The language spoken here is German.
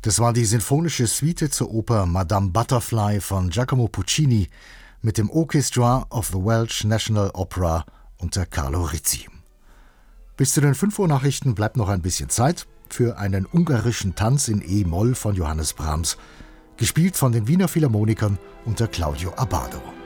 Das war die sinfonische Suite zur Oper Madame Butterfly von Giacomo Puccini mit dem Orchestra of the Welsh National Opera unter Carlo Rizzi. Bis zu den 5 Uhr Nachrichten bleibt noch ein bisschen Zeit für einen ungarischen Tanz in E-Moll von Johannes Brahms, gespielt von den Wiener Philharmonikern unter Claudio Abbado.